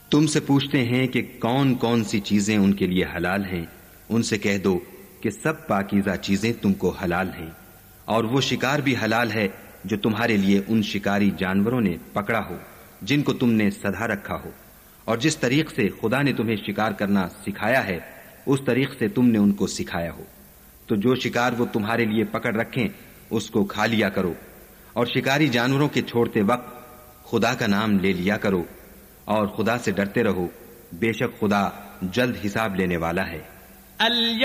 तुमसे पूछते हैं कि कौन कौन सी चीजें उनके लिए हलाल हैं। उनसे कह दो कि सब पाकीज़ा चीजें तुमको हलाल हैं, और वो शिकार भी हलाल है जो तुम्हारे लिए उन शिकारी जानवरों ने पकड़ा हो जिनको तुमने सधा रखा हो, और जिस तरीक से खुदा ने तुम्हें शिकार करना सिखाया है उस तरीक से तुमने उनको सिखाया हो। तो जो शिकार वो तुम्हारे लिए पकड़ रखें उसको खा लिया करो, और शिकारी जानवरों के छोड़ते वक्त खुदा का नाम ले लिया करो, और खुदा से डरते रहो, बेशक खुदा जल्द हिसाब लेने वाला है।